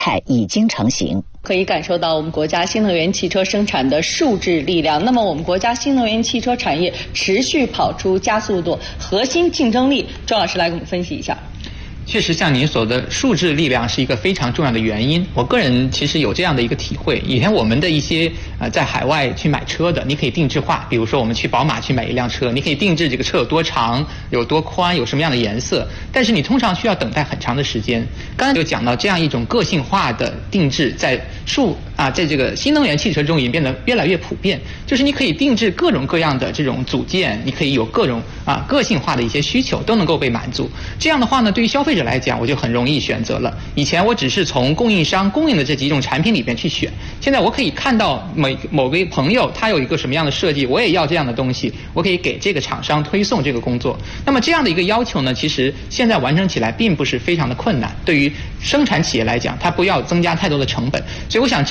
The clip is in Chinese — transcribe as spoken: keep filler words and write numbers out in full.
态已经成型。 可以感受到我们国家新能源汽车生产的数字力量。那么我们国家新能源汽车产业持续跑出加速度，核心竞争力，周老师来给我们分析一下。 确实，像您说的，数字力量是一个非常重要的原因。我个人其实有这样的一个体会。以前我们的一些呃在海外去买车的，你可以定制化，比如说我们去宝马去买一辆车，你可以定制这个车有多长、有多宽、有什么样的颜色，但是你通常需要等待很长的时间。刚才就讲到这样一种个性化的定制，在数啊，在这个新能源汽车中已经变得越来越普遍。就是你可以定制各种各样的这种组件，你可以有各种啊个性化的一些需求都能够被满足。这样的话呢，对于消费者来讲，我就很容易选择了。以前我只是从供应商供应的这几种产品里边去选，现在我可以看到每某个朋友他有一个什么样的设计，我也要这样的东西，我可以给这个厂商推送这个工作。那么这样的一个要求呢，其实现在完成起来并不是非常的困难。对于生产企业来讲，它不要增加太多的成本，所以我想这